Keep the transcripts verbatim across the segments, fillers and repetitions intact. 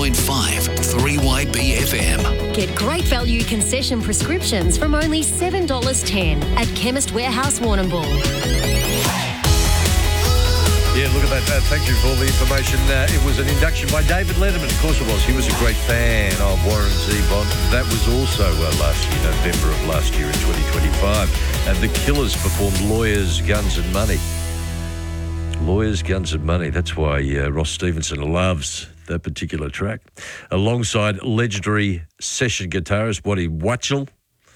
point five three Y B F M. Get great value concession prescriptions from only seven dollars ten at Chemist Warehouse Warrnambool. Yeah, look at that. Uh, thank you for all the information. Uh, it was an induction by David Letterman. Of course it was. He was a great fan of Warren Zevon. That was also uh, last year, November of last year in twenty twenty-five. And the Killers performed Lawyers, Guns and Money. Lawyers, Guns and Money. That's why uh, Ross Stevenson loves that particular track. Alongside legendary session guitarist Waddy Wachtel.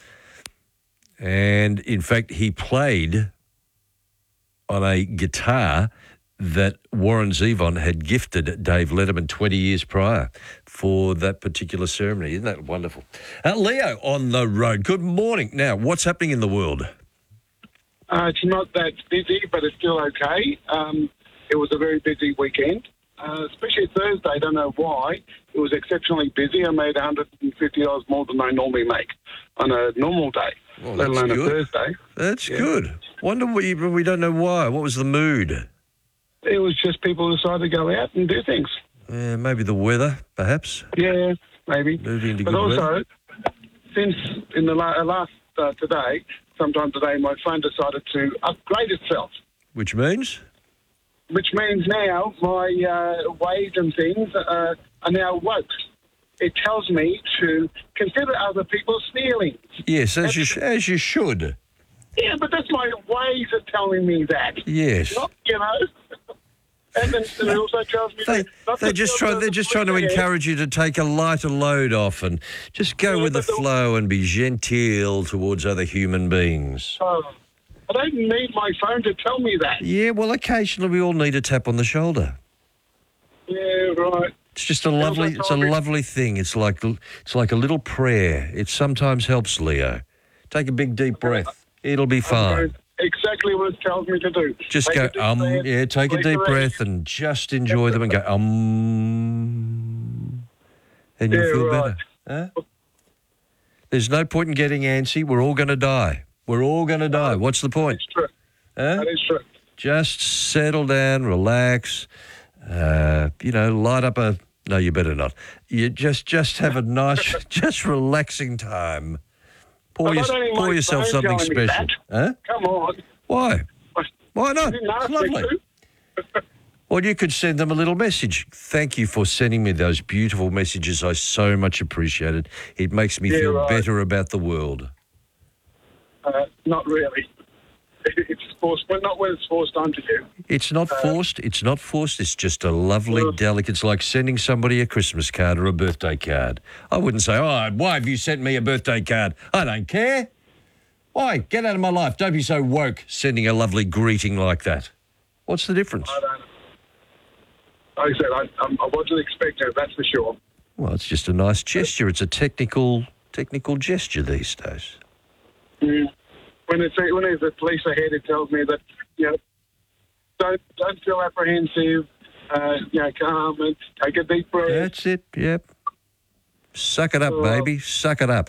And in fact, he played on a guitar that Warren Zevon had gifted Dave Letterman twenty years prior for that particular ceremony. Isn't that wonderful? Uh, Leo on the road. Good morning. Now, what's happening in the world? Uh, it's not that busy, but it's still okay. Um, it was a very busy weekend, uh, especially Thursday. I don't know why. It was exceptionally busy. I made one hundred fifty dollars more than I normally make on a normal day, Well, let that's alone a good. Thursday. That's Yeah. good. Wonder what you, we don't know why. What was the mood? It was just people decided to go out and do things. Yeah, maybe the weather, perhaps. Yeah, maybe. Moving into But good also, weather. since in the la- last uh, today, sometime today, my phone decided to upgrade itself. Which means? Which means now my uh, ways and things uh, are now woke. It tells me to consider other people's feelings. Yes, as you, sh- as you should. Yeah, but that's my ways of telling me that. Yes. Not, you know. And then and it also tells me They, that not they're to just feel trying. They're just trying to yeah. encourage you to take a lighter load off and just go Yeah, with the but the- flow and be genteel towards other human beings. Oh, I don't need my phone to tell me that. Yeah, well, occasionally we all need a tap on the shoulder. Yeah, right. It's just a lovely. It's a lovely thing. It's like it's like a little prayer. It sometimes helps, Leo. Take a big deep breath. It'll be fine. Exactly what it tells me to do. Just Take go a deep um. breath, Yeah, take a breathe deep around. breath and just enjoy them and go um. And you'll Yeah, feel right. better. Huh? There's no point in getting antsy. We're all going to die. We're all going to die. What's the point? It's true. Huh? That is true. Just settle down, relax. Uh, you know, light up a. No, you better not. You just just have a nice, just relaxing time. Pour, But your, I don't even pour like yourself phone something telling me special. that. Huh? Come on. Why? Why not? You didn't It's ask me lovely. to. Well, you could send them a little message. Thank you for sending me those beautiful messages. I so much appreciate it. It makes me Yeah, feel right. better about the world. Uh, not really. It's forced, but not when it's forced onto you. It's not forced. It's not forced. It's just a lovely, Well- delicate. It's like sending somebody a Christmas card or a birthday card. I wouldn't say, oh, why have you sent me a birthday card? I don't care. Why? Get out of my life. Don't be so woke sending a lovely greeting like that. What's the difference? I don't. Like I said, I, I'm- I wasn't expecting it. That's for sure. Well, it's just a nice gesture. It's a technical, technical gesture these days. Mm. When it's when there's a police ahead, it tells me that you know don't don't feel apprehensive. Uh, you know, calm and take a deep breath. That's it. Yep. Suck it up, Uh, baby. Suck it up.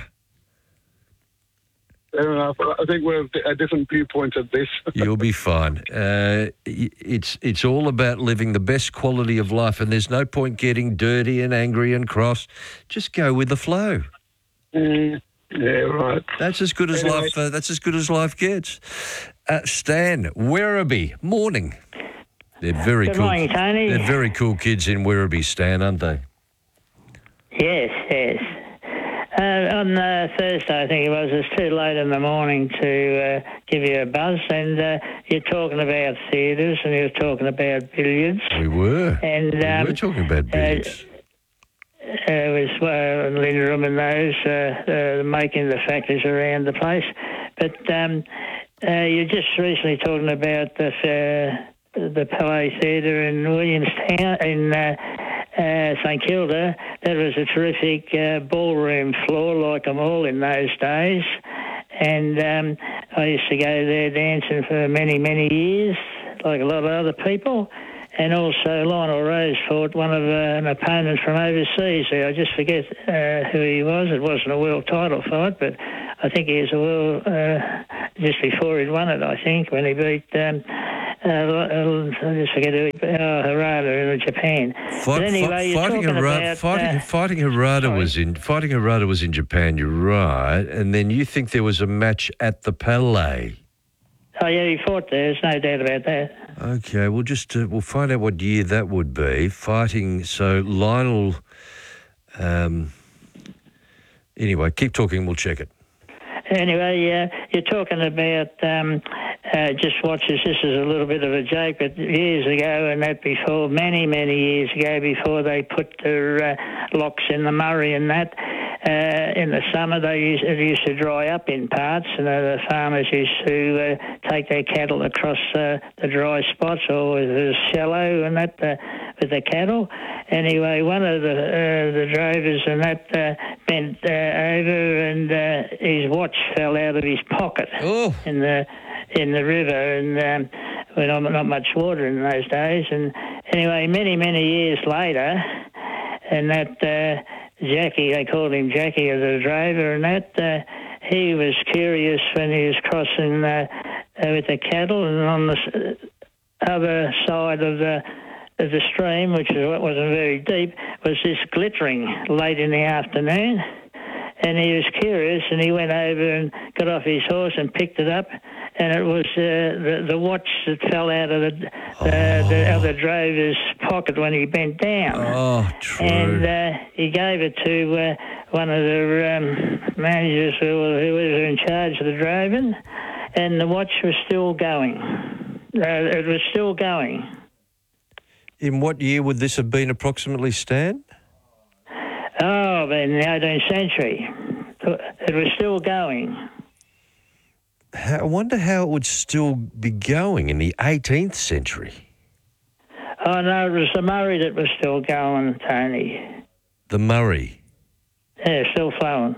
Fair enough. I think we're at different viewpoints of this. You'll be fine. Uh, it's it's all about living the best quality of life, and there's no point getting dirty and angry and cross. Just go with the flow. Mm, yeah, right. That's as good as Anyway. life. Uh, that's as good as life gets. Uh, Stan, Werribee, morning. They're very Good cool. morning, Tony. They're very cool kids in Werribee, Stan, aren't they? Yes, yes. Uh, on uh, Thursday, I think it was, it's too late in the morning to uh, give you a buzz, and uh, you're talking about theatres and you're talking about billiards. We were. And we um, were talking about billiards. Uh, it was uh, Linderham and those uh, uh, making the factories around the place. But um, uh, you're just recently talking about this, uh, the Palais Theatre in Williamstown, in uh, uh, St Kilda. That was a terrific uh, ballroom floor, like them all in those days. And um, I used to go there dancing for many, many years, like a lot of other people. And also Lionel Rose fought one of uh, an opponent from overseas. I just forget uh, who he was. It wasn't a world title fight, but I think he was a world uh, just before he'd won it, I think, when he beat um, Uh, I just forget who. Uh, Harada in Japan. Fight, but anyway, fight, you're fighting talking Harada, about fighting, uh, fighting Harada sorry. was in fighting Harada was in Japan. You're right, and then you think there was a match at the Palais. Oh yeah, he fought there. There's no doubt about that. Okay, we'll just uh, we'll find out what year that would be. Fighting. So Lionel. Um, anyway, keep talking. We'll check it. Anyway, uh, you're talking about um, uh, just watch this. This is a little bit of a joke, but years ago and that before, many, many years ago, before they put their uh, locks in the Murray and that, uh, in the summer they used, it used to dry up in parts, and uh, the farmers used to uh, take their cattle across uh, the dry spots, or it was shallow and that uh, with the cattle. Anyway, one of the uh, the drovers and that uh, bent uh, over, and uh, his watch fell out of his pocket Oh. in the in the river, and um, well, not, not much water in those days. And anyway, many many years later, and that uh, Jackie, they called him Jackie, as a drover, and that uh, he was curious when he was crossing uh, uh, with the cattle, and on the s- other side of the of the stream, which wasn't very deep, was this glittering late in the afternoon. And he was curious, and he went over and got off his horse and picked it up, and it was uh, the, the watch that fell out of the, Oh. uh, the other drover's pocket when he bent down. Oh, true. And uh, he gave it to uh, one of the um, managers who, who was in charge of the droving, and the watch was still going. Uh, it was still going. In what year would this have been approximately, Stan? Oh, but in the eighteenth century. It was still going. How, I wonder how it would still be going in the eighteenth century. Oh, no, it was the Murray that was still going, Tony. The Murray. Yeah, still flowing.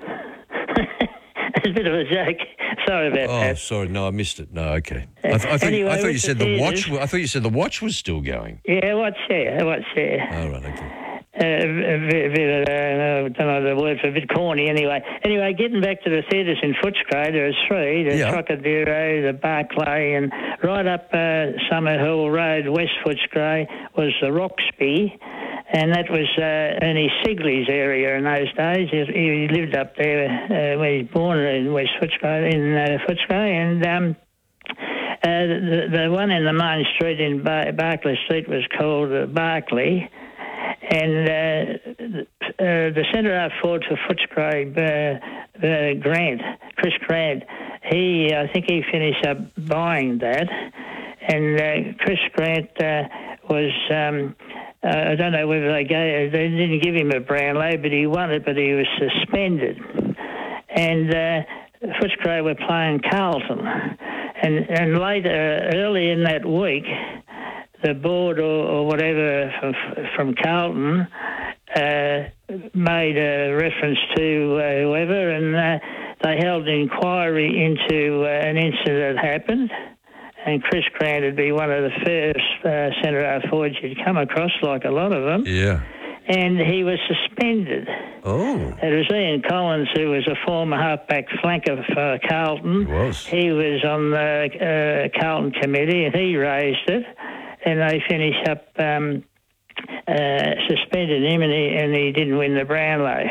It's a bit of a joke. Sorry about Oh, that. sorry, no, I missed it. No, okay. I, th- I thought, Anyway, I thought you with said the the watch. theatres- I thought you said the watch was still going. Yeah, what's there? What's there? Oh, right, okay. Uh, a bit, a bit, uh, I don't know the word for a bit corny anyway. Anyway, getting back to the theatres in Footscray, there was three, the Yeah. Trocadero, the Barclay, and right up uh, Summer Hill Road, West Footscray, was the Roxby, and that was uh, Ernie Sigley's area in those days. He, he lived up there uh, where he was born in West Footscray, in uh, Footscray, and um, uh, the, the one in the main street in Bar- Barclay Street was called uh, Barclay. And uh, uh, the centre half forward for Footscray, uh, uh, Grant, Chris Grant, he, I think he finished up buying that. And uh, Chris Grant uh, was, um, uh, I don't know whether they gave, they didn't give him a Brownlow, but he won it, but he was suspended. And uh, Footscray were playing Carlton. And, and later, early in that week, the board or, or whatever from, from Carlton uh, made a reference to uh, whoever, and uh, they held an inquiry into uh, an incident that happened. And Chris Grant would be one of the first uh, centre-half forwards you'd come across, like a lot of them. Yeah. And he was suspended. Oh. It was Ian Collins, who was a former halfback flanker for Carlton. He was. He was on the uh, Carlton committee, and he raised it. And they finished up um, uh, suspended him, and he, and he didn't win the Brownlow.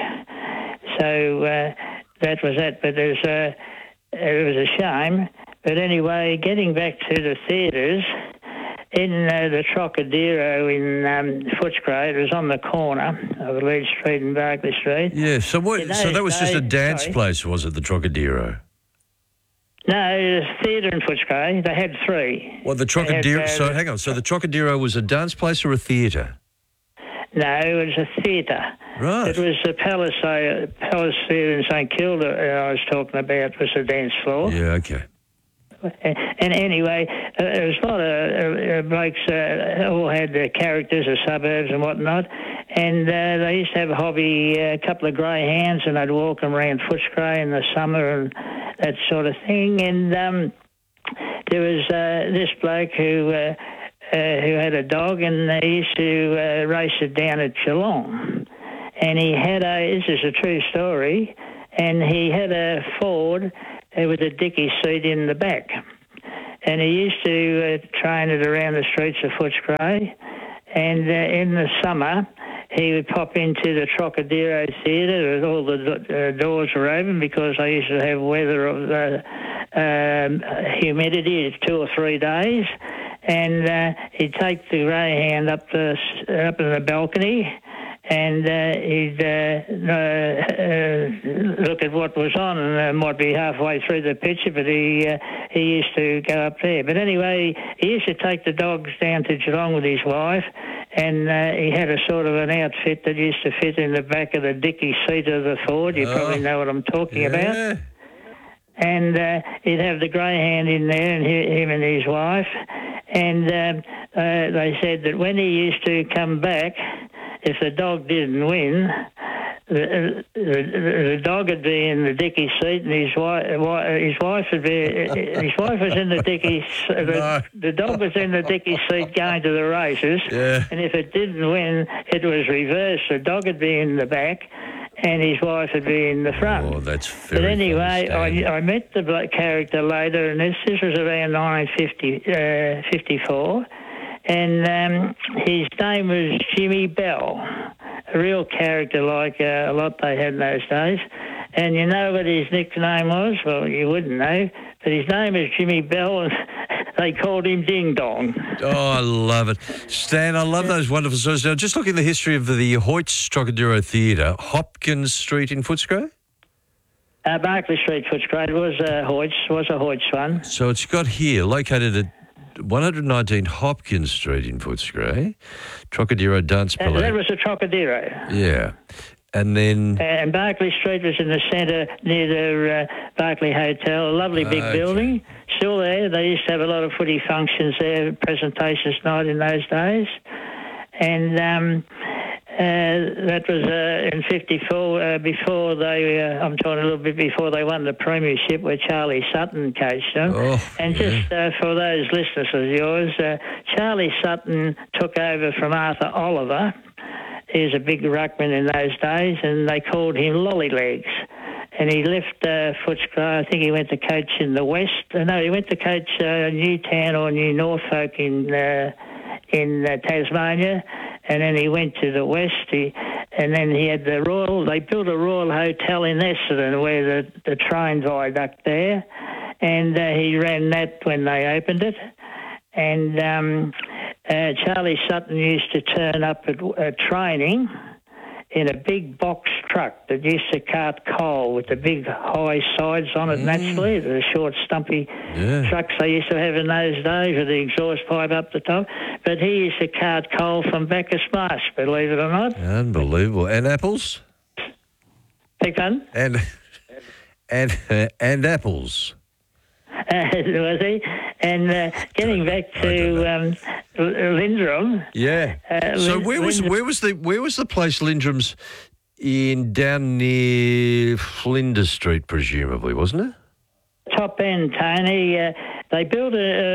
So uh, that was that. But it was, a, it was a shame. But anyway, getting back to the theatres, in uh, the Trocadero in um, Footscray, it was on the corner of Leeds Street and Barclay Street. Yeah, so what? In So those that was just a days- dance sorry. place, was it, the Trocadero? No, the theatre in Footscray, they had three. Well, the They had, Trocadero... uh, so, hang on, so the Trocadero was a dance place or a theatre? No, it was a theatre. Right. It was the Palace, uh, Palace Theatre in St Kilda uh, I was talking about, was the dance floor. Yeah, okay. And, and anyway, uh, there was a lot of uh, blokes uh, all had their characters of suburbs and whatnot, and uh, they used to have a hobby, a couple of greyhounds, and they'd walk them around Footscray in the summer and that sort of thing. And um, there was uh, this bloke who uh, uh, who had a dog, and he used to uh, race it down at Geelong. And he had a, this is a true story, and he had a Ford uh, with a dicky seat in the back. and he used to uh, train it around the streets of Footscray. And uh, in the summer, he would pop into the Trocadero Theatre. All the uh, doors were open because I used to have weather of uh, um, humidity two or three days. And uh, he'd take the greyhound up the up in the balcony, and uh, he'd uh, uh, look at what was on, and uh, might be halfway through the picture, but he uh, he used to go up there. But anyway, he used to take the dogs down to Geelong with his wife, and uh, he had a sort of an outfit that used to fit in the back of the dicky seat of the Ford. You oh, probably know what I'm talking yeah. about. And uh, he'd have the greyhound in there, and he, him and his wife. And um, uh, they said that when he used to come back, if the dog didn't win, the, the, the dog would be in the dicky seat, and his wife, his wife would be, his wife was in the dicky. The, no. the dog was in the dicky seat going to the races, yeah. and if it didn't win, it was reversed. The dog would be in the back, and his wife would be in the front. Oh, that's very But anyway, I, I met the black character later, and this this was around nineteen fifty-four, and um, his name was Jimmy Bell, a real character like uh, a lot they had in those days. And you know what his nickname was? Well, you wouldn't know, but his name is Jimmy Bell, and they called him Ding Dong. Oh, I love it. Stan, I love those wonderful stories. Now, just looking at the history of the Hoyts Trocadero Theatre, Hopkins Street in Footscray? Uh, Barclay Street, Footscray, was a Hoyts, was a Hoyts one. So it's got here, located at one nineteen Hopkins Street in Footscray, Trocadero Dance That, Ballet. that was a Trocadero. Yeah. And then... And Barclay Street was in the centre near the uh, Barclay Hotel, a lovely big Okay. building. Still there. They used to have a lot of footy functions there, presentations night in those days. And um, uh, that was uh, in fifty-four, uh, before they, uh, I'm talking a little bit before they won the premiership, where Charlie Sutton coached them. Oh, and yeah. just uh, for those listeners of yours, uh, Charlie Sutton took over from Arthur Oliver. He was a big ruckman in those days, and they called him Lollylegs. And he left uh, Footscray. I think he went to coach in the West. Uh, no, he went to coach uh, Newtown or New Norfolk in uh, in uh, Tasmania, and then he went to the West. He, and then he had the Royal. They built a Royal Hotel in Essendon, where the the train viaduct there, and uh, he ran that when they opened it. And um, uh, Charlie Sutton used to turn up at uh, training in a big box truck that used to cart coal with the big high sides on it mm. naturally, the short stumpy yeah. trucks they used to have in those days with the exhaust pipe up the top. But he used to cart coal from Bacchus Marsh, believe it or not. Unbelievable. And apples? Big fun. And, and, uh, and apples. Uh, was he? And uh, getting back to um, Lindrum. Yeah. Uh, so Lind- where was Lindrum- where was the where was the place Lindrum's in down near Flinders Street, presumably, wasn't it? Top end, Tony. Uh, they built a,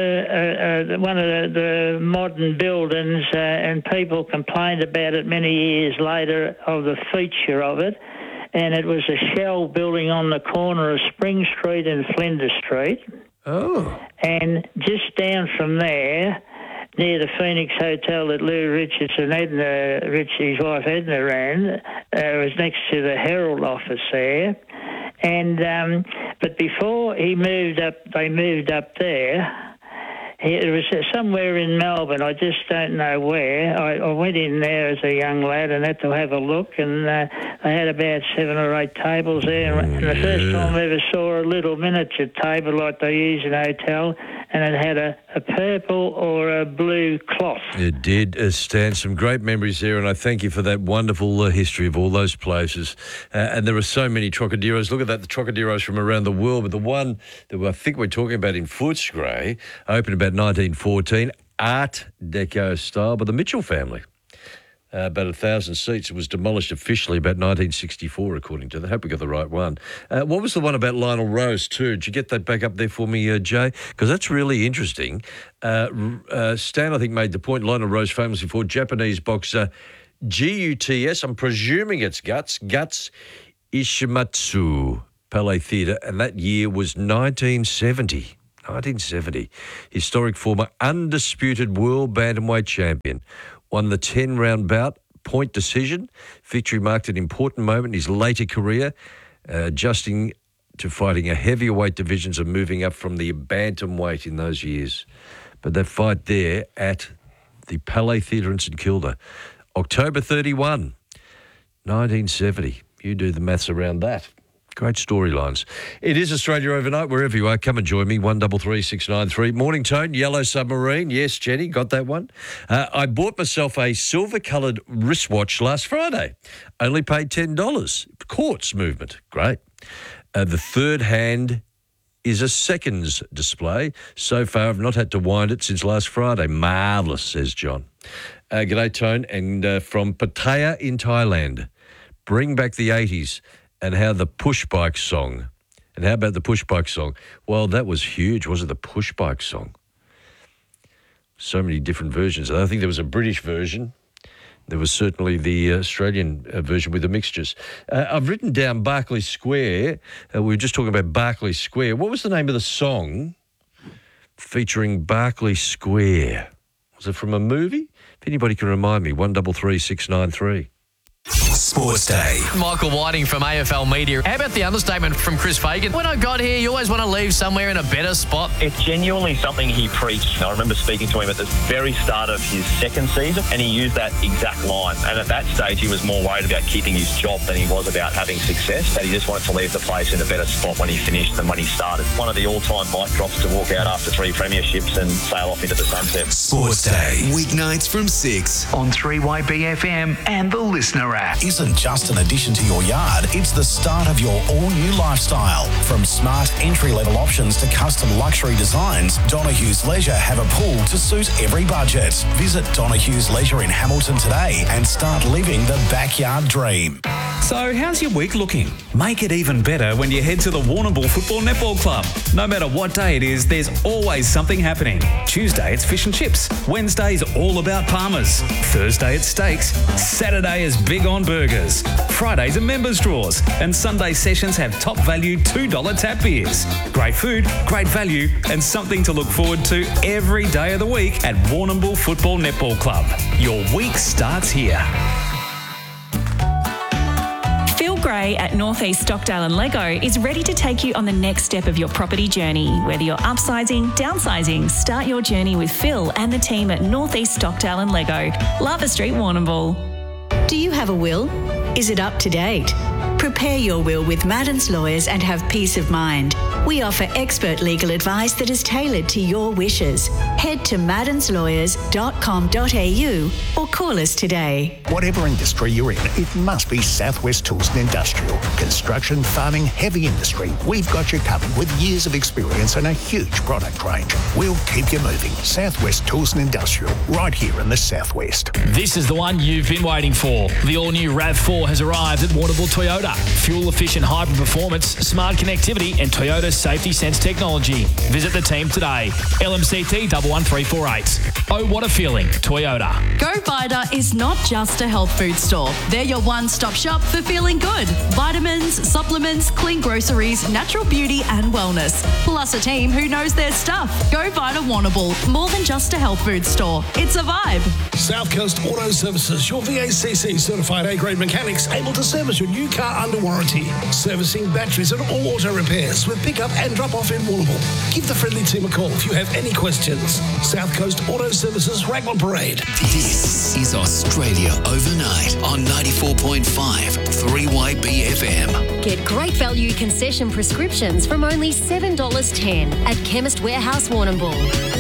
a, a, one of the, the modern buildings, uh, and people complained about it many years later of the feature of it. And it was a shell building on the corner of Spring Street and Flinders Street. Oh. And just down from there, near the Phoenix Hotel that Lou Richards and Edna, Rich, his wife Edna ran, uh, was next to the Herald office there. And um, but before he moved up, they moved up there. It was somewhere in Melbourne. I just don't know where. I, I went in there as a young lad and had to have a look, and uh, they had about seven or eight tables there. And the first time I ever saw a little miniature table like they use in a hotel, and it had a, a purple or a blue cloth. It did, uh, Stan. Some great memories there, and I thank you for that wonderful uh, history of all those places. Uh, and there are so many Trocaderos. Look at that, the Trocaderos from around the world. But the one that I think we're talking about in Footscray opened about nineteen fourteen, Art Deco style, by the Mitchell family. Uh, about a thousand seats. It was demolished officially about nineteen sixty-four, according to that. I hope we got the right one. Uh, what was the one about Lionel Rose too? Did you get that back up there for me, uh, Jay? Because that's really interesting. Uh, uh, Stan, I think, made the point. Lionel Rose, famously for Japanese boxer G U T S. I'm presuming it's Guts. Guts Ishimatsu Palais Theatre, and that year was nineteen seventy. nineteen seventy. Historic former undisputed world bantamweight champion. Won the ten-round bout, point decision. Victory marked an important moment in his later career, uh, adjusting to fighting a heavier weight divisions and moving up from the bantamweight in those years. But that fight there at the Palais Theatre in St Kilda, October thirty-first, nineteen seventy. You do the maths around that. Great storylines. It is Australia Overnight, wherever you are. Come and join me, one three three six nine three. Morning Tone, Yellow Submarine. Yes, Jenny, got that one. Uh, I bought myself a silver-coloured wristwatch last Friday. Only paid ten dollars. Quartz movement. Great. Uh, the third hand is a seconds display. So far, I've not had to wind it since last Friday. Marvellous, says John. Uh, g'day, Tone. And uh, from Pattaya in Thailand. Bring back the eighties. And how the push bike song. And how about the push bike song? Well, that was huge, wasn't it? The push bike song. So many different versions. I think there was a British version. There was certainly the Australian uh, version with the mixtures. Uh, I've written down Berkeley Square. Uh, we were just talking about Berkeley Square. What was the name of the song featuring Berkeley Square? Was it from a movie? If anybody can remind me, one three three six nine three. Sports Day. Michael Whiting from A F L Media. How about the understatement from Chris Fagan? When I got here, you always want to leave somewhere in a better spot. It's genuinely something he preached. I remember speaking to him at the very start of his second season, and he used that exact line. And at that stage, he was more worried about keeping his job than he was about having success. That he just wanted to leave the place in a better spot when he finished than when he started. One of the all-time mic drops to walk out after three premierships and sail off into the sunset. Sports Day. Weeknights from six on three Y B F M and the Listener app. Isn't just an addition to your yard, it's the start of your all-new lifestyle. From smart entry-level options to custom luxury designs, Donahue's Leisure have a pool to suit every budget. Visit Donahue's Leisure in Hamilton today and start living the backyard dream. So how's your week looking? Make it even better when you head to the Warrnambool Football Netball Club. No matter what day it is, there's always something happening. Tuesday it's fish and chips. Wednesday's all about Palmers. Thursday it's steaks. Saturday is big on burgers. Fridays are members draws. And Sunday sessions have top value two dollars tap beers. Great food, great value, and something to look forward to every day of the week at Warrnambool Football Netball Club. Your week starts here. Phil Gray at Northeast Stockdale and Lego is ready to take you on the next step of your property journey. Whether you're upsizing, downsizing, start your journey with Phil and the team at Northeast Stockdale and Lego, Lava Street, Warrnambool. Do you have a will? Is it up to date? Prepare your will with Madden's Lawyers and have peace of mind. We offer expert legal advice that is tailored to your wishes. Head to maddens lawyers dot com dot a u or call us today. Whatever industry you're in, it must be Southwest Tools and Industrial. Construction, farming, heavy industry. We've got you covered with years of experience and a huge product range. We'll keep you moving. Southwest Tools and Industrial, right here in the Southwest. This is the one you've been waiting for. The all-new RAV four has arrived at Warrnambool Toyota. Fuel-efficient hybrid performance, smart connectivity and Toyota Safety Sense technology. Visit the team today. L M C T one one three four eight. Oh, what a feeling. Toyota. Go Vita is not just a health food store. They're your one-stop shop for feeling good. Vitamins, supplements, clean groceries, natural beauty and wellness. Plus a team who knows their stuff. Go Vita Warrnambool. More than just a health food store. It's a vibe. South Coast Auto Services. Your V A C C certified A-grade mechanics able to service your new car under warranty. Servicing batteries and all auto repairs with pick-up and drop-off in Warrnambool. Give the friendly team a call if you have any questions. South Coast Auto Services, Raglan Parade. This is Australia Overnight on ninety-four point five three Y B F M. Get great value concession prescriptions from only seven dollars ten at Chemist Warehouse Warrnambool.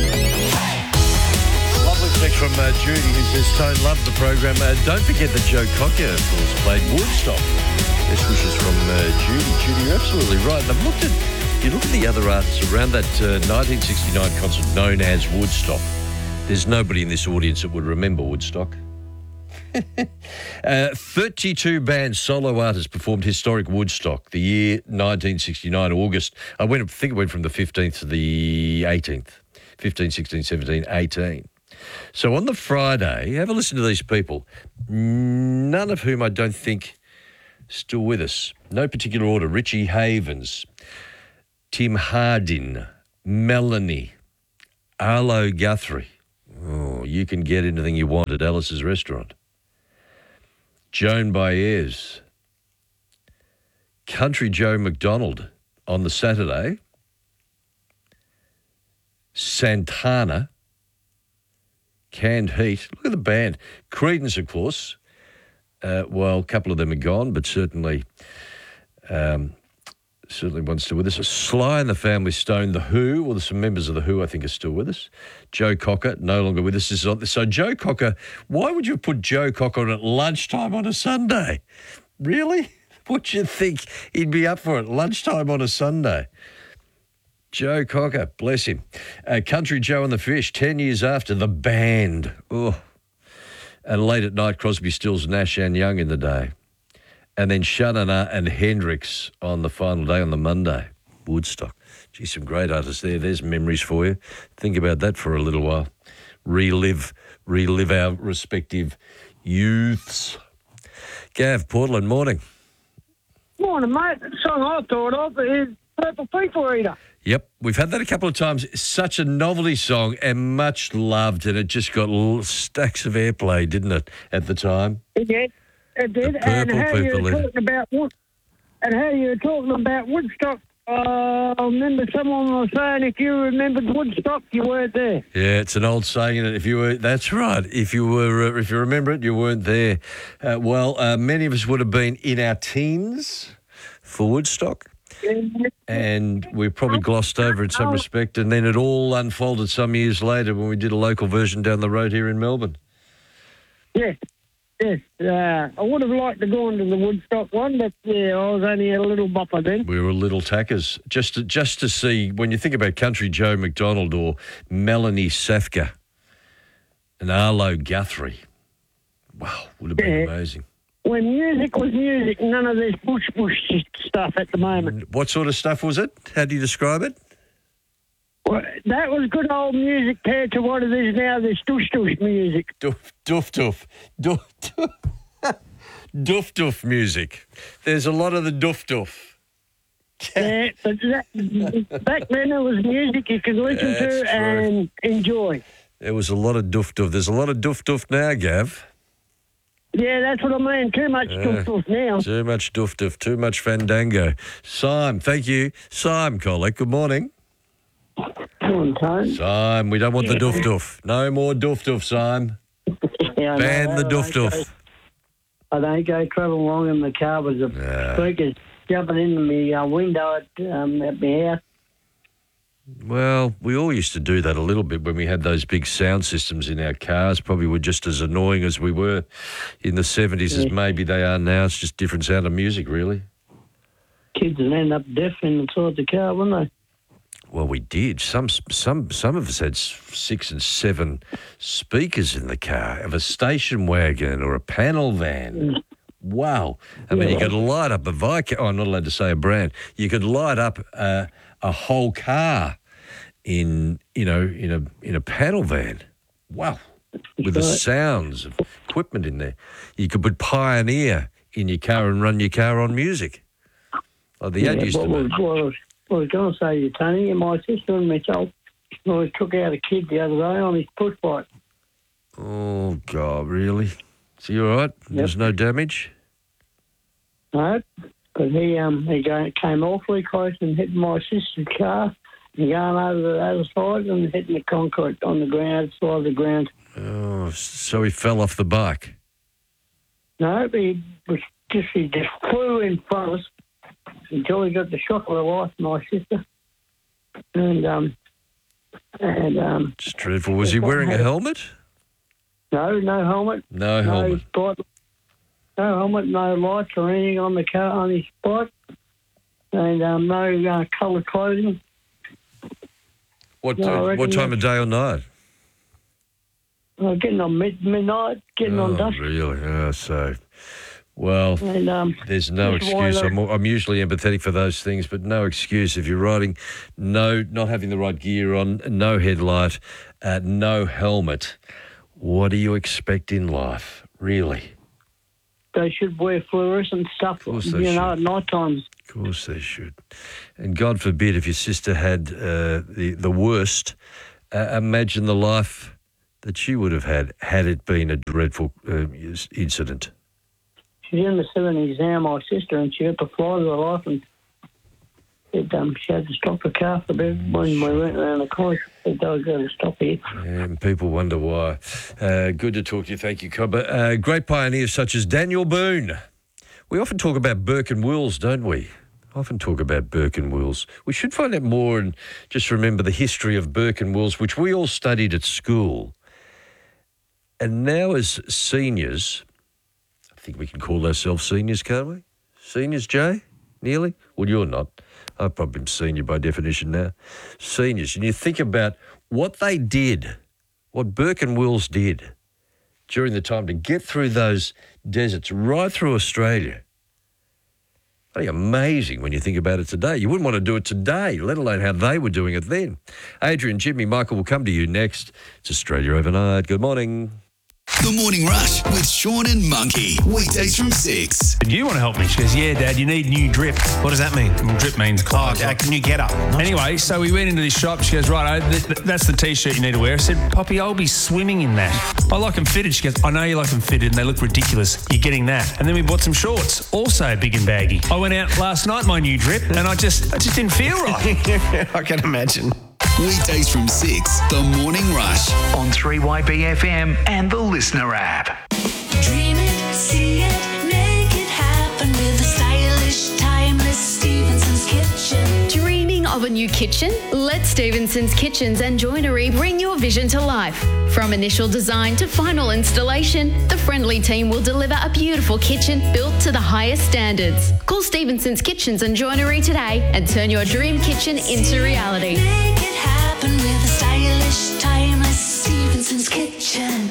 Lovely text from uh, Judy who says, Tone, love the program. Uh, don't forget that Joe Cocker, of course, played Woodstock. Best wishes from uh, Judy. Judy, you're absolutely right. And I've looked at, if you look at the other artists around that uh, nineteen sixty-nine concert known as Woodstock, there's nobody in this audience that would remember Woodstock. uh, thirty-two bands, solo artists performed historic Woodstock, the year nineteen sixty-nine, August. I went, I think it went from the fifteenth to the eighteenth. fifteen, sixteen, seventeen, eighteen. So on the Friday, have a listen to these people, none of whom I don't think still with us. No particular order. Richie Havens, Tim Hardin, Melanie, Arlo Guthrie. Oh, you can get anything you want at Alice's Restaurant. Joan Baez. Country Joe McDonald on the Saturday. Santana. Canned Heat. Look at the band. Creedence, of course. Uh, well, a couple of them are gone, but certainly... Um, Certainly one still with us. Sly and the Family Stone, The Who, well, there's some members of The Who I think are still with us. Joe Cocker, no longer with us. This is on, so Joe Cocker, why would you put Joe Cocker on at lunchtime on a Sunday? Really? What'd you think he'd be up for at lunchtime on a Sunday? Joe Cocker, bless him. Uh, Country Joe and the Fish, ten years after, The Band. Oh. And late at night, Crosby, Stills, Nash and Young in the day. And then Shanana and Hendrix on the final day on the Monday. Woodstock. Gee, some great artists there. There's memories for you. Think about that for a little while. Relive, relive our respective youths. Gav, Portland, morning. Morning, mate. The song I thought of is Purple People Eater. Yep, we've had that a couple of times. Such a novelty song and much loved, and it just got little stacks of airplay, didn't it, at the time? It did. It did. And how you were talking about Wood, and how you were talking about Woodstock. Uh, I remember someone was saying if you remembered Woodstock, you weren't there. Yeah, it's an old saying. And if you were, that's right. If you were, uh, if you remember it, you weren't there. Uh, well, uh, many of us would have been in our teens for Woodstock. And we probably glossed over in some respect, and then it all unfolded some years later when we did a local version down the road here in Melbourne. Yes, yes. Uh, I would have liked to go into the Woodstock one, but yeah, I was only a little bopper then. We were little tackers. Just to, just to see, when you think about Country Joe McDonald or Melanie Safka and Arlo Guthrie, wow, would have been yeah. amazing. When music was music, none of this push push stuff at the moment. What sort of stuff was it? How do you describe it? Well, that was good old music compared to what it is now, this tush tush music. Doof, doof, doof. Doof, doof. Doof, doof music. There's a lot of the doof, doof. Yeah, but that, back then it was music you could listen That's to true. and enjoy. There was a lot of doof, doof. There's a lot of doof, doof now, Gav. Yeah, that's what I mean. Too much Yeah. doof doof now. Too much doof, doof. Too much fandango. Sim, thank you. Sim, Colette, good morning. Morning, Tone. Sim, we don't want the Yeah. doof, doof. No more doof, doof, Sim. Yeah, I Ban know, the I doof, don't doof. go- I don't go travel along in the car with the Yeah. speakers jumping into my uh, window at, um, at my house. Well, we all used to do that a little bit when we had those big sound systems in our cars. Probably were just as annoying as we were in the seventies as Yeah. maybe they are now. It's just different sound of music, really. Kids would end up deaf inside the car, wouldn't Well, we did. Some some some of us had s- six and seven speakers in the car of a station wagon or a panel van. Wow. I mean, you could light up a Vicar. Oh, I'm not allowed to say a brand. You could light up uh, a whole car in, you know, in a in a panel van. Wow. With the right. sounds of equipment in there. You could put Pioneer in your car and run your car on music. Like the ad used to what, be. was, what, I was, what I was going to say to you, Tony, my sister and myself, I took out a kid the other day on his push bike. Oh, God, really? So you all right? There's no damage? No, but he um he go, came awfully close and hit my sister's car and going over the other side and hitting the concrete on the ground, side of the ground. Oh, so he fell off the bike. No, he was just he just flew in front of us until he got the shock of the life, my sister. And um and um It's dreadful. Was he wearing a helmet? No, no helmet. No helmet. Bike, no helmet, no lights or anything on the car on his bike, and um, no uh, coloured clothing. What No, I uh, reckon what time of day or night? Uh, getting on mid midnight, getting on Oh, dusk. really? Oh, so, well, And, um, there's no just wind excuse. up- I'm, I'm usually empathetic for those things, but no excuse if you're riding, no, not having the right gear on, no headlight, uh, no helmet. What do you expect in life, really? they should wear fluorescent stuff, you they know, at night time. Of course they should. And God forbid if your sister had uh, the, the worst, uh, imagine the life that she would have had had it been a dreadful uh, incident. She's in the seventh exam, my sister, and she had to fly to her life, and it, um, she had to stop the car for a bit when we went around the corner. She said, "I've got to stop here." And people wonder why. Uh, good to talk to you. Thank you, Cobber. Uh, great pioneers such as Daniel Boone. We often talk about Burke and Wills, don't we? Often talk about Burke and Wills. We should find out more and just remember the history of Burke and Wills, which we all studied at school. And now as seniors, I think we can call ourselves seniors, can't we? Seniors, Jay? Nearly? Well, you're not. I'm probably senior by definition now. Seniors. And you think about what they did, what Burke and Wills did during the time to get through those deserts right through Australia. Pretty amazing when you think about it today. You wouldn't want to do it today, let alone how they were doing it then. Adrian, Jimmy, Michael will come to you next. It's Australia Overnight. Good morning. The Morning Rush with Sean and Monkey. Weekdays from six. And you want to help me? She goes, yeah, Dad, you need new drip. What does that mean? Well, drip means clothes. Oh, can you get up? Anyway, so we went into this shop. She goes, right, th- th- that's the T-shirt you need to wear. I said, Poppy, I'll be swimming in that. I like them fitted. She goes, I know you like them fitted and they look ridiculous. You're getting that. And then we bought some shorts, also big and baggy. I went out last night, my new drip, and I just, I just didn't feel right. I can imagine. Weekdays from six, The Morning Rush. On three Y B F M and the Listener app. Dream it, see it, make it happen with the stylish, timeless Stevenson's Kitchen. Dreaming of a new kitchen? Let Stevenson's Kitchens and Joinery bring your vision to life. From initial design to final installation, the friendly team will deliver a beautiful kitchen built to the highest standards. Call Stevenson's Kitchens and Joinery today and turn your dream kitchen into reality. Make it happen with a stylish, timeless Stevenson's Kitchen.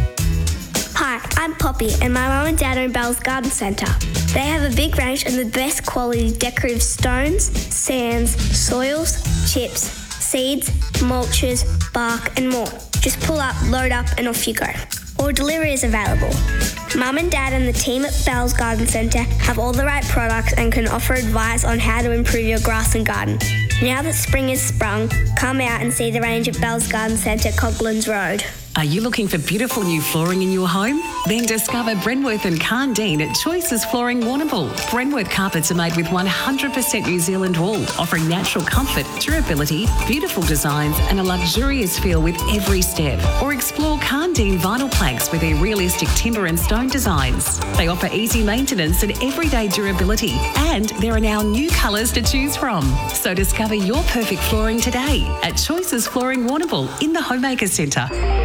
Hi, I'm Poppy and my mum and dad own Bell's Garden Centre. They have a big range of the best quality decorative stones, sands, soils, chips, seeds, mulches, bark and more. Just pull up, load up and off you go. Or delivery is available. Mum and Dad and the team at Bell's Garden Centre have all the right products and can offer advice on how to improve your grass and garden. Now that spring has sprung, come out and see the range at Bell's Garden Centre, Coghlan's Road. Are you looking for beautiful new flooring in your home? Then discover Brenworth and Carndine at Choices Flooring Warrnambool. Brenworth carpets are made with one hundred percent New Zealand wool, offering natural comfort, durability, beautiful designs and a luxurious feel with every step. Or explore Carndine vinyl planks with their realistic timber and stone designs. They offer easy maintenance and everyday durability, and there are now new colours to choose from. So discover your perfect flooring today at Choices Flooring Warrnambool in the Homemaker Centre.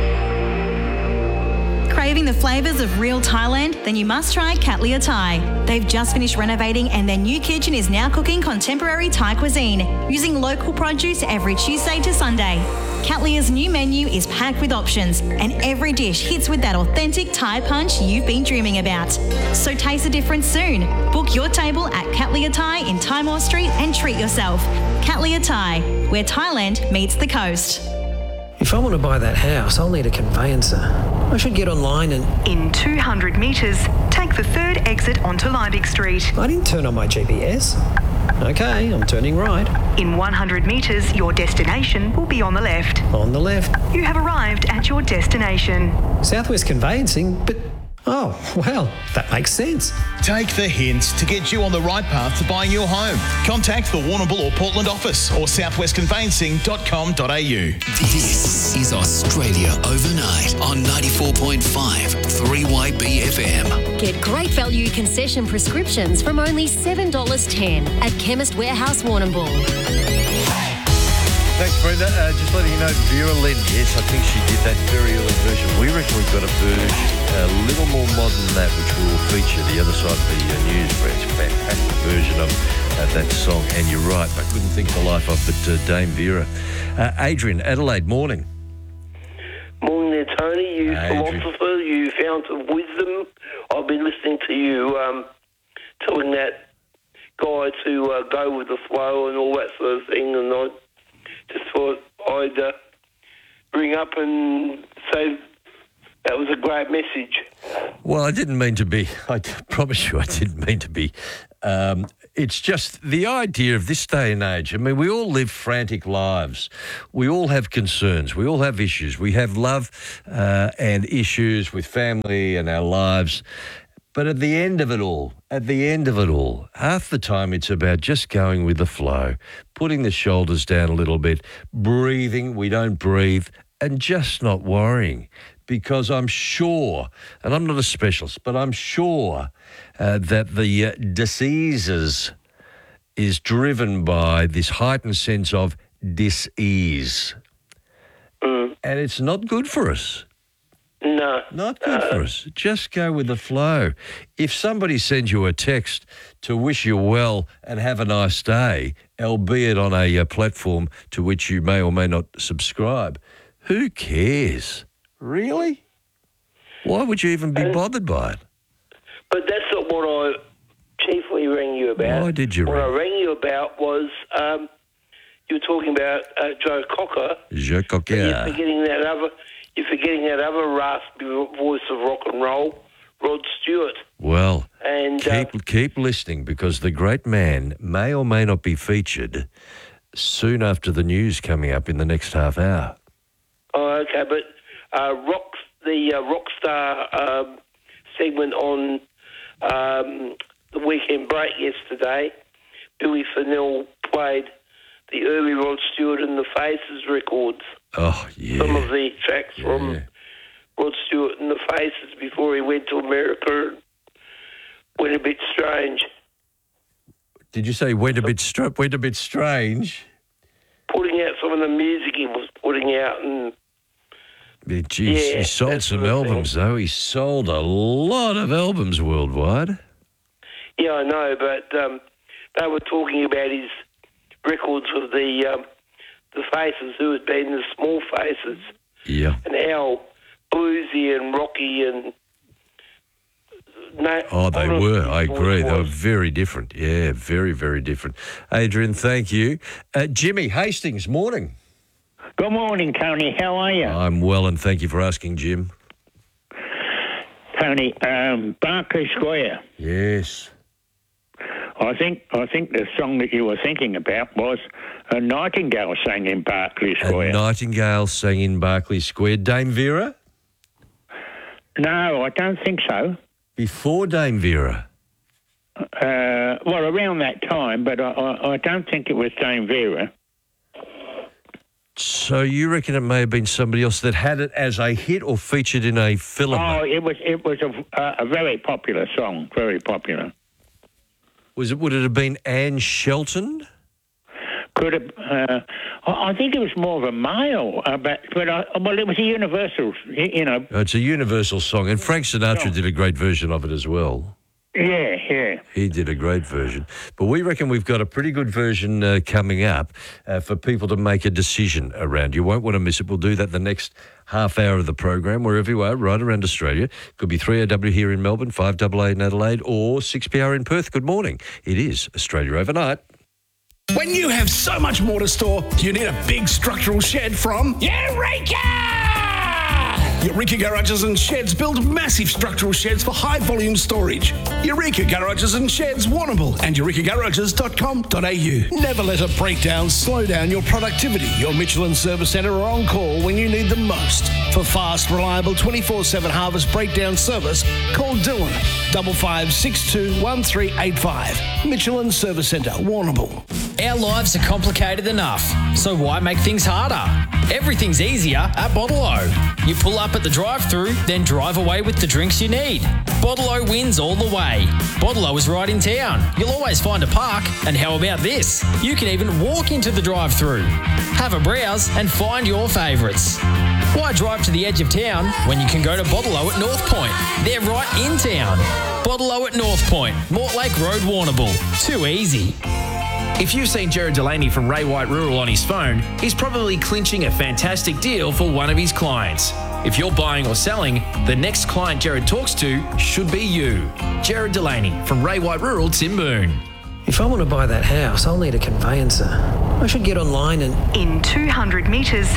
Craving the flavours of real Thailand? Then you must try Katlia Thai. They've just finished renovating and their new kitchen is now cooking contemporary Thai cuisine, using local produce every Tuesday to Sunday. Katlia's new menu is packed with options and every dish hits with that authentic Thai punch you've been dreaming about. So taste the difference soon. Book your table at Katlia Thai in Timor Street and treat yourself. Katlia Thai, where Thailand meets the coast. If I want to buy that house, I'll need a conveyancer. I should get online and... In two hundred metres, take the third exit onto Liebig Street. I didn't turn on my G P S. Okay, I'm turning right. In one hundred metres, your destination will be on the left. On the left. You have arrived at your destination. Southwest Conveyancing, but... Oh, well, that makes sense. Take the hints to get you on the right path to buying your home. Contact the Warrnambool or Portland office or southwest conveyancing dot com dot a u. This is Australia Overnight on ninety-four point five three Y B F M. Get great value concession prescriptions from only seven dollars ten at Chemist Warehouse Warrnambool. Thanks, Brenda. Uh, just letting you know, Vera Lynn, yes, I think she did that very early version. We reckon we've got a version a little more modern than that, which we will feature the other side of the uh, news. It's a fantastic version of uh, that song. And you're right, I couldn't think the life of but uh, Dame Vera. Uh, Adrian, Adelaide, morning. Morning there, Tony. You Adrian. philosopher, you fount of wisdom. I've been listening to you um, telling that guy to uh, go with the flow and all that sort of thing, and I just thought I'd uh, bring up and say That was a great message. Well, I didn't mean to be. I promise you, I didn't mean to be. Um, it's just the idea of this day and age. I mean, we all live frantic lives. We all have concerns. We all have issues. We have love uh, and issues with family and our lives. But at the end of it all, at the end of it all, half the time it's about just going with the flow, putting the shoulders down a little bit, breathing. We don't breathe, and just not worrying. Because I'm sure, and I'm not a specialist, but I'm sure uh, that the uh, diseases is driven by this heightened sense of dis-ease. Mm. And it's not good for us. No. Not good uh, for us. Just go with the flow. If somebody sends you a text to wish you well and have a nice day, albeit on a uh, platform to which you may or may not subscribe, who cares? Really? Why would you even be and, bothered by it? But that's not what I chiefly rang you about. Why did you What ring? I rang you about was um, you were talking about uh, Joe Cocker. Joe Cocker. You're forgetting that other. You're forgetting that other raspy voice of rock and roll, Rod Stewart. Well, and keep uh, keep listening, because the great man may or may not be featured soon after the news coming up in the next half hour. Oh, okay, but. Uh, rock, the uh, Rockstar um, segment on um, the weekend break yesterday, Billy Fennell played the early Rod Stewart and the Faces records. Oh, yeah. Some of the tracks yeah. from Rod Stewart and the Faces before he went to America and went a bit strange. Did you say went a bit str- went a bit strange? Putting out some of the music he was putting out and. Yeah, geez, yeah, he sold some albums, thing. though. He sold a lot of albums worldwide. Yeah, I know, but um, they were talking about his records with the um, the Faces, who had been the Small Faces, yeah, and how bluesy and rocky and. No, oh, they were. I agree. They were was. very different. Yeah, very, very different. Adrian, thank you. Uh, Jimmy Hastings, morning. Good morning, Tony. How are you? I'm well, and thank you for asking, Jim. Tony, um, Berkeley Square. Yes. I think I think the song that you were thinking about was a nightingale sang in Berkeley Square. A nightingale sang in Berkeley Square. Dame Vera? No, I don't think so. Before Dame Vera? Uh, well, around that time, but I, I, I don't think it was Dame Vera. So you reckon it may have been somebody else that had it as a hit or featured in a film? Oh, it was it was a, a, a very popular song, very popular. Was it? Would it have been Anne Shelton? Could have. Uh, I think it was more of a male, uh, but but I, well, it was a universal. You know, Oh, it's a universal song, and Frank Sinatra did a great version of it as well. Yeah, yeah. He did a great version. But we reckon we've got a pretty good version uh, coming up uh, for people to make a decision around. You won't want to miss it. We'll do that the next half hour of the program, wherever you are, right around Australia. Could be three A W here in Melbourne, five A A in Adelaide, or six P R in Perth. Good morning. It is Australia Overnight. When you have so much more to store, you need a big structural shed from Eureka! Eureka Garages and Sheds build massive structural sheds for high-volume storage. Eureka Garages and Sheds, Warrnambool, and eureka garages dot com dot a u. Never let a breakdown slow down your productivity. Your Michelin Service Centre are on call when you need them most. For fast, reliable twenty-four seven Harvest breakdown service, call Dylan, five five six two one three eight five. Michelin Service Centre, Warrnambool. Our lives are complicated enough, so why make things harder? Everything's easier at Bottle-O. You pull up at the drive-thru, then drive away with the drinks you need. Bottle-O wins all the way. Bottle-O is right in town. You'll always find a park, and how about this? You can even walk into the drive-thru. Have a browse and find your favourites. Why drive to the edge of town when you can go to Bottle-O at North Point? They're right in town. Bottle-O at North Point, Mortlake Road, Warrnambool. Too easy. If you've seen Jared Delaney from Ray White Rural on his phone, he's probably clinching a fantastic deal for one of his clients. If you're buying or selling, the next client Jared talks to should be you. Jared Delaney from Ray White Rural, Timboon. If I want to buy that house, I'll need a conveyancer. I should get online and... In two hundred metres, take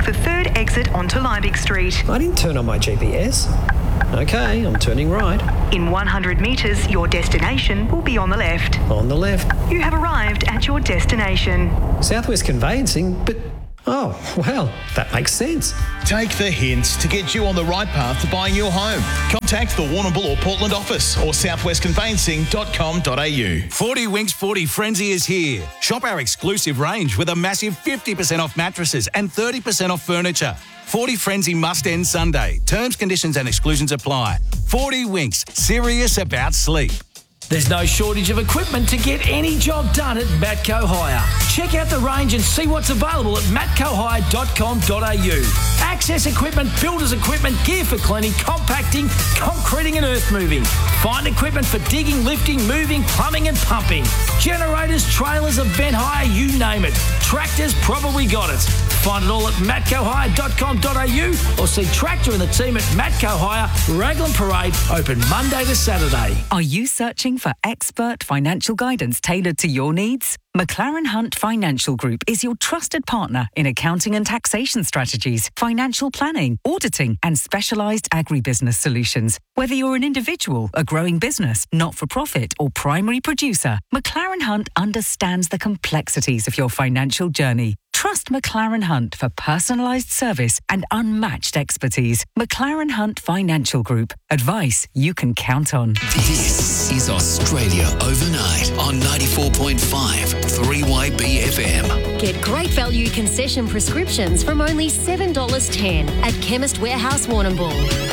take the third exit onto Liebig Street. I didn't turn on my G P S. Okay, I'm turning right. In one hundred metres, your destination will be on the left. On the left. You have arrived at your destination. Southwest Conveyancing, but... Oh, well, that makes sense. Take the hints to get you on the right path to buying your home. Contact the Warrnambool or Portland office or southwest conveyancing dot com dot a u. forty Winks forty Frenzy is here. Shop our exclusive range with a massive fifty percent off mattresses and thirty percent off furniture. forty Frenzy must end Sunday. Terms, conditions and exclusions apply. forty Winks, serious about sleep. There's no shortage of equipment to get any job done at Matco Hire. Check out the range and see what's available at matco hire dot com dot a u. Access equipment, builder's equipment, gear for cleaning, compacting, concreting and earth moving. Find equipment for digging, lifting, moving, plumbing and pumping. Generators, trailers, event hire, you name it. Tractors probably got it. Find it all at matco hire dot com dot a u or see Tractor and the team at Matco Hire, Raglan Parade, open Monday to Saturday. Are you searching for expert financial guidance tailored to your needs? McLaren Hunt Financial Group is your trusted partner in accounting and taxation strategies, financial planning, auditing, and specialised agribusiness solutions. Whether you're an individual, a growing business, not-for-profit, or primary producer, McLaren Hunt understands the complexities of your financial journey. Trust McLaren Hunt for personalised service and unmatched expertise. McLaren Hunt Financial Group. Advice you can count on. This is Australia Overnight on ninety-four point five three Y B F M. Get great value concession prescriptions from only seven dollars ten at Chemist Warehouse Warrnambool.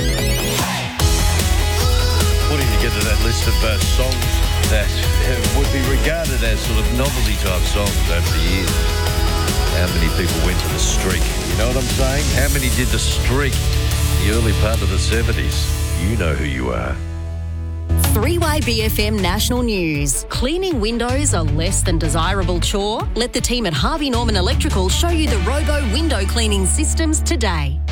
Putting together that list of uh, songs that uh, would be regarded as sort of novelty type songs over the years. How many people went to the streak? You know what I'm saying? How many did the streak in the early part of the seventies? You know who you are. three Y B F M National News. Cleaning windows a less than desirable chore? Let the team at Harvey Norman Electrical show you the Robo window cleaning systems today.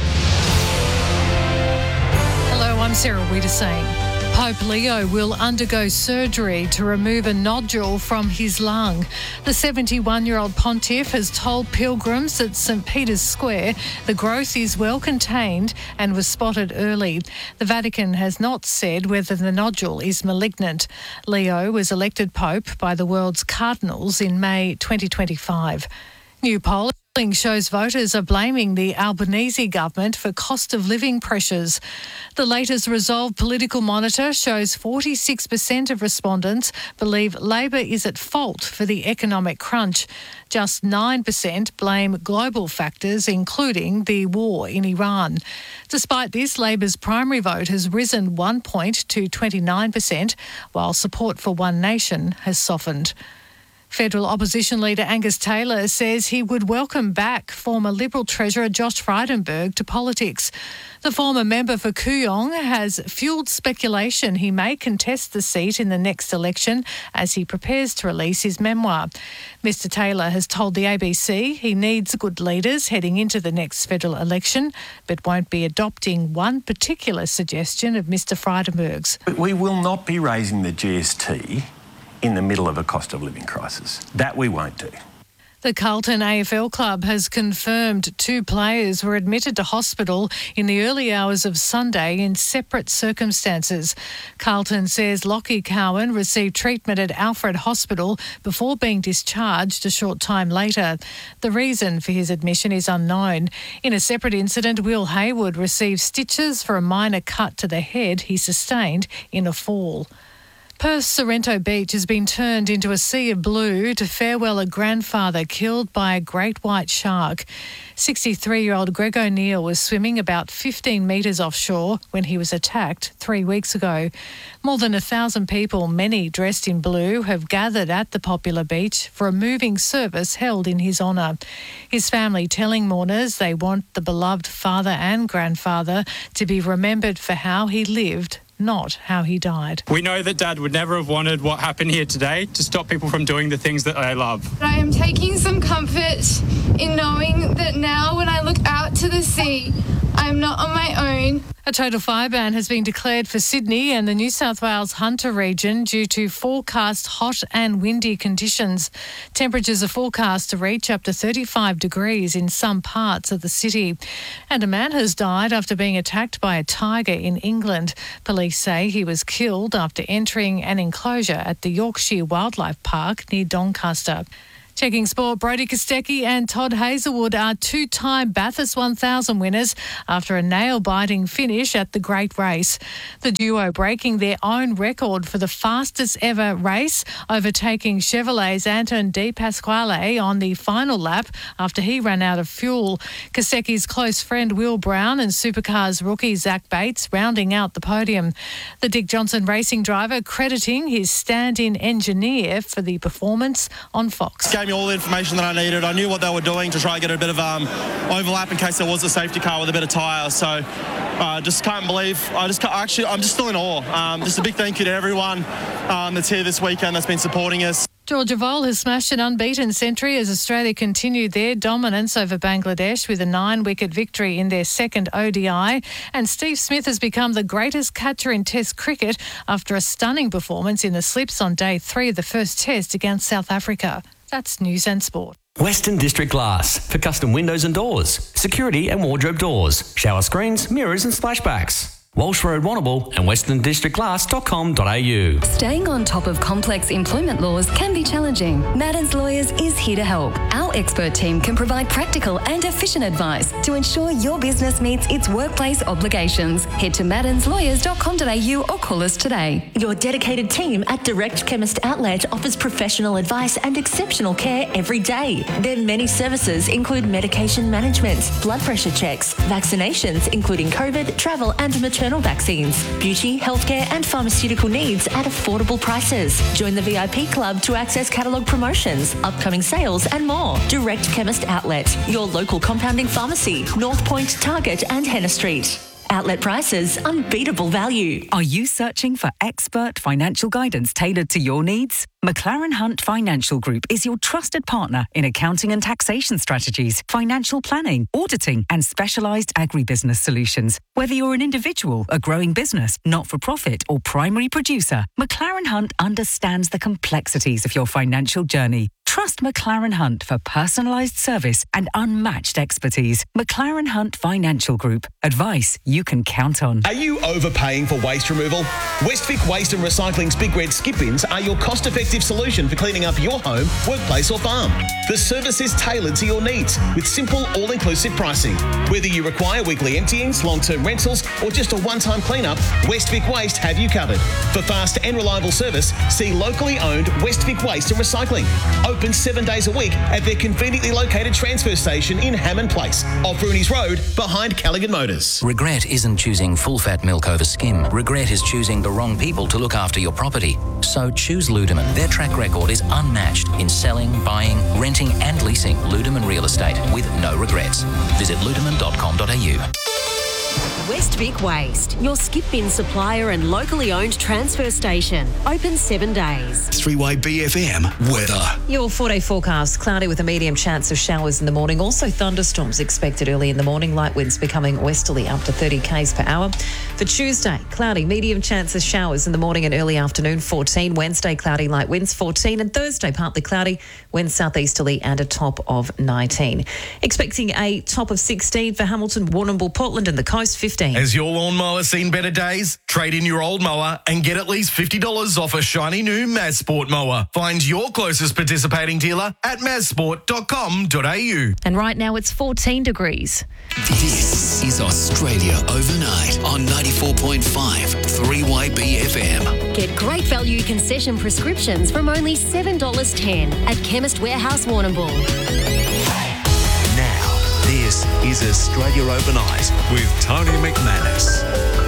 Hello, I'm Sarah Wiedersane. Pope Leo will undergo surgery to remove a nodule from his lung. The seventy-one-year-old pontiff has told pilgrims at St Peter's Square the growth is well contained and was spotted early. The Vatican has not said whether the nodule is malignant. Leo was elected Pope by the world's cardinals in May twenty twenty-five. New poll shows voters are blaming the Albanese government for cost of living pressures. The latest Resolve Political Monitor shows forty-six percent of respondents believe Labor is at fault for the economic crunch. Just nine percent blame global factors, including the war in Iran. Despite this, Labor's primary vote has risen one point to twenty-nine percent, while support for One Nation has softened. Federal opposition leader Angus Taylor says he would welcome back former Liberal Treasurer Josh Frydenberg to politics. The former member for Kooyong has fuelled speculation he may contest the seat in the next election as he prepares to release his memoir. Mister Taylor has told the A B C he needs good leaders heading into the next federal election, but won't be adopting one particular suggestion of Mister Frydenberg's. We will not be raising the G S T in the middle of a cost of living crisis. That we won't do. The Carlton A F L club has confirmed two players were admitted to hospital in the early hours of Sunday in separate circumstances. Carlton says Lockie Cowan received treatment at Alfred Hospital before being discharged a short time later. The reason for his admission is unknown. In a separate incident, Will Hayward received stitches for a minor cut to the head he sustained in a fall. Perth's Sorrento Beach has been turned into a sea of blue to farewell a grandfather killed by a great white shark. sixty-three-year-old Greg O'Neill was swimming about fifteen metres offshore when he was attacked three weeks ago. More than a thousand people, many dressed in blue, have gathered at the popular beach for a moving service held in his honour. His family telling mourners they want the beloved father and grandfather to be remembered for how he lived, not how he died. We know that Dad would never have wanted what happened here today to stop people from doing the things that they love. I am taking some comfort in knowing that now when I look out to the sea, I I'm not on my own. A total fire ban has been declared for Sydney and the New South Wales Hunter region due to forecast hot and windy conditions. Temperatures are forecast to reach up to thirty-five degrees in some parts of the city. And a man has died after being attacked by a tiger in England. Police say he was killed after entering an enclosure at the Yorkshire Wildlife Park near Doncaster. Checking sport, Brodie Kostecki and Todd Hazelwood are two-time Bathurst one thousand winners after a nail-biting finish at the Great Race. The duo breaking their own record for the fastest ever race, overtaking Chevrolet's Anton De Pasquale on the final lap after he ran out of fuel. Kostecki's close friend Will Brown and Supercars rookie Zach Bates rounding out the podium. The Dick Johnson racing driver crediting his stand-in engineer for the performance on Fox. Me all the information that I needed. I knew what they were doing to try and get a bit of um, overlap in case there was a safety car with a bit of tyre. So I uh, just can't believe. I just can't, actually I'm just still in awe. Um, just a big thank you to everyone um, that's here this weekend that's been supporting us. Georgia Voll has smashed an unbeaten century as Australia continued their dominance over Bangladesh with a nine-wicket victory in their second O D I. And Steve Smith has become the greatest catcher in Test cricket after a stunning performance in the slips on day three of the first Test against South Africa. That's News and Sport. Western District Glass for custom windows and doors, security and wardrobe doors, shower screens, mirrors and splashbacks. Walsh Road, Warrnambool and western district glass dot com dot a u. Staying on top of complex employment laws can be challenging. Maddens Lawyers is here to help. Our expert team can provide practical and efficient advice to ensure your business meets its workplace obligations. Head to maddens lawyers dot com dot a u or call us today. Your dedicated team at Direct Chemist Outlet offers professional advice and exceptional care every day. Their many services include medication management, blood pressure checks, vaccinations including COVID, travel and maternal vaccines, beauty, healthcare and pharmaceutical needs at affordable prices. Join the V I P club to access catalogue promotions, upcoming sales and more. Direct Chemist Outlet, your local compounding pharmacy, North Point, Target and Henna Street. Outlet prices, unbeatable value. Are you searching for expert financial guidance tailored to your needs? McLaren Hunt Financial Group is your trusted partner in accounting and taxation strategies, financial planning, auditing and specialised agribusiness solutions. Whether you're an individual, a growing business, not-for-profit or primary producer, McLaren Hunt understands the complexities of your financial journey. Trust McLaren Hunt for personalised service and unmatched expertise. McLaren Hunt Financial Group. Advice you can count on. Are you overpaying for waste removal? Westvic Waste and Recycling's Big Red Skip Bins are your cost-effective solution for cleaning up your home, workplace or farm. The service is tailored to your needs with simple, all-inclusive pricing. Whether you require weekly emptyings, long-term rentals or just a one-time clean-up, Westvic Waste have you covered. For fast and reliable service, see locally owned Westvic Waste and Recycling. Open seven days a week at their conveniently located transfer station in Hammond Place, off Rooney's Road, behind Callaghan Motors. Regret isn't choosing full-fat milk over skim. Regret is choosing the wrong people to look after your property. So choose Ludeman. Their track record is unmatched in selling, buying, renting and leasing Ludeman real estate with no regrets. Visit ludeman dot com dot a u. Westvic Waste, your skip bin supplier and locally owned transfer station. Open seven days. three Y B F M weather. Your four-day forecast, cloudy with a medium chance of showers in the morning. Also thunderstorms expected early in the morning. Light winds becoming westerly up to thirty k's per hour. For Tuesday, cloudy, medium chance of showers in the morning and early afternoon, fourteen. Wednesday, cloudy, light winds, fourteen. And Thursday, partly cloudy, winds southeasterly and a top of nineteen. Expecting a top of sixteen for Hamilton, Warrnambool, Portland and the coast, fifteen. Has your lawnmower seen better days? Trade in your old mower and get at least fifty dollars off a shiny new Mazsport mower. Find your closest participating dealer at mazsport dot com dot a u. And right now it's fourteen degrees. This is Australia Overnight on ninety-four point five three Y B F M. Get great value concession prescriptions from only seven dollars ten at Chemist Warehouse Warrnambool. Now, this is Australia Overnight with Tony McManus.